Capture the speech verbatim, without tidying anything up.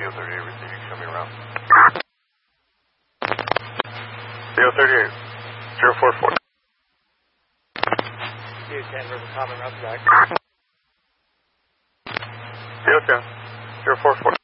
C O thirty-eight receiving, show me around. C O thirty-eight, zero four four. C O ten, River Common, route back. C O ten, zero four four.